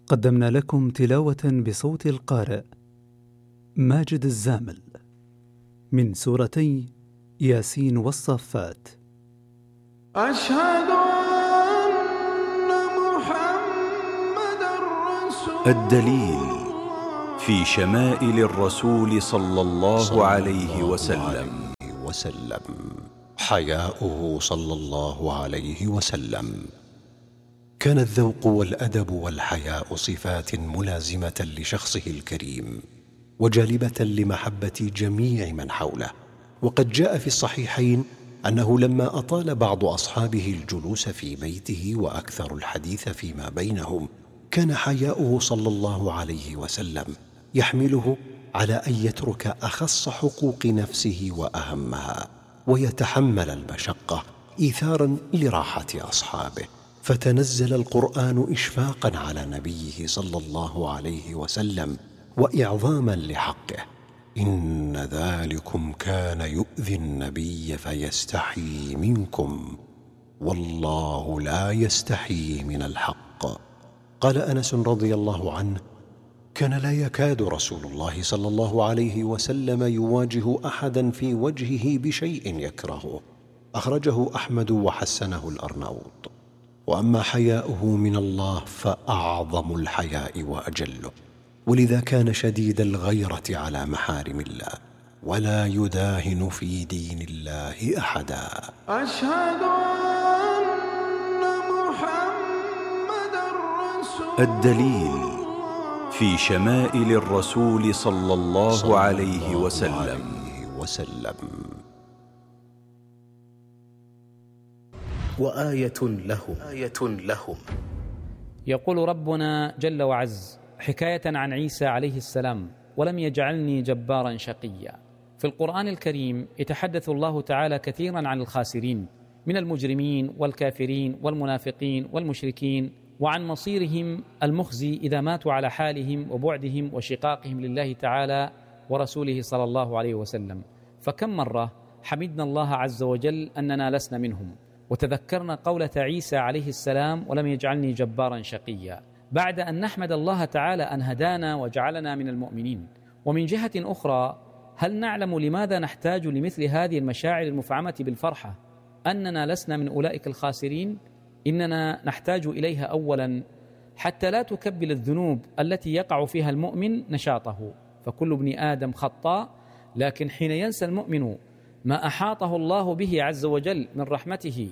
قدمنا لكم تلاوة بصوت القارئ ماجد الزامل من سورتي ياسين والصافات. أشهد أن محمدًا رسول الدليل في شمائل الرسول صلى الله عليه وسلم. حياؤه صلى الله عليه وسلم. كان الذوق والأدب والحياء صفات ملازمة لشخصه الكريم وجالبة لمحبة جميع من حوله. وقد جاء في الصحيحين أنه لما أطال بعض أصحابه الجلوس في بيته وأكثر الحديث فيما بينهم، كان حياؤه صلى الله عليه وسلم يحمله على أن يترك أخص حقوق نفسه وأهمها ويتحمل المشقة إيثارا لراحة أصحابه، فتنزل القرآن إشفاقا على نبيه صلى الله عليه وسلم وإعظاما لحقه. إن ذلكم كان يؤذي النبي فيستحيي منكم والله لا يستحيي من الحق. قال أنس رضي الله عنه: كان لا يكاد رسول الله صلى الله عليه وسلم يواجه أحدا في وجهه بشيء يكرهه. أخرجه أحمد وحسنه الأرناؤوط. وأما حياؤه من الله فأعظم الحياء وأجله، ولذا كان شديد الغيرة على محارم الله ولا يداهن في دين الله أحدا. أشهد أن محمدًا رسول الدليل في شمائل الرسول صلى الله عليه وسلم. وآية لهم. يقول ربنا جل وعز حكاية عن عيسى عليه السلام: ولم يجعلني جبارا شقيا. في القرآن الكريم يتحدث الله تعالى كثيرا عن الخاسرين من المجرمين والكافرين والمنافقين والمشركين، وعن مصيرهم المخزي إذا ماتوا على حالهم وبعدهم وشقاقهم لله تعالى ورسوله صلى الله عليه وسلم. فكم مرة حمدنا الله عز وجل أننا لسنا منهم، وتذكرنا قولة عيسى عليه السلام: ولم يجعلني جبارا شقيا، بعد أن نحمد الله تعالى أن هدانا وجعلنا من المؤمنين. ومن جهة أخرى، هل نعلم لماذا نحتاج لمثل هذه المشاعر المفعمة بالفرحة أننا لسنا من أولئك الخاسرين؟ إننا نحتاج إليها أولا حتى لا تكبل الذنوب التي يقع فيها المؤمن نشاطه، فكل ابن آدم خطاء، لكن حين ينسى المؤمن ما أحاطه الله به عز وجل من رحمته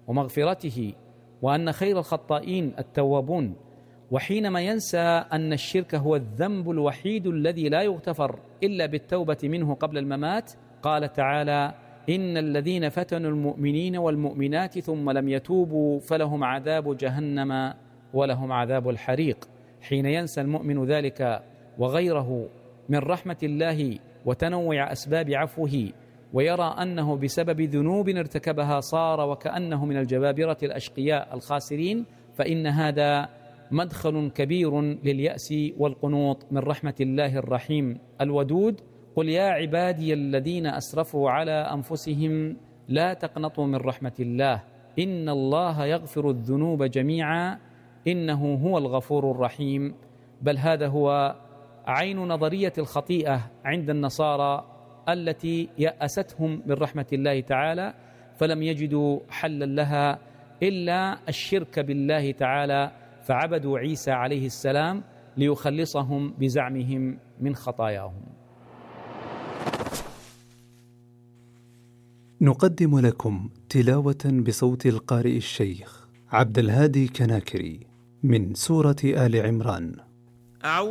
ومغفرته وأن خير الخطائين التوابون، وحينما ينسى أن الشرك هو الذنب الوحيد الذي لا يغتفر إلا بالتوبة منه قبل الممات، قال تعالى: إن الذين فتنوا المؤمنين والمؤمنات ثم لم يتوبوا فلهم عذاب جهنم ولهم عذاب الحريق. حين ينسى المؤمن ذلك وغيره من رحمة الله وتنوع أسباب عفوه، ويرى أنه بسبب ذنوب ارتكبها صار وكأنه من الجبابرة الأشقياء الخاسرين، فإن هذا مدخل كبير لليأس والقنوط من رحمة الله الرحيم الودود. قل يا عبادي الذين أسرفوا على أنفسهم لا تقنطوا من رحمة الله إن الله يغفر الذنوب جميعا إنه هو الغفور الرحيم. بل هذا هو عين نظرية الخطيئة عند النصارى التي يأستهم من رحمة الله تعالى، فلم يجدوا حلا لها إلا الشرك بالله تعالى، فعبدوا عيسى عليه السلام ليخلصهم بزعمهم من خطاياهم. نقدم لكم تلاوة بصوت القارئ الشيخ عبد الهادي كناكري من سورة آل عمران.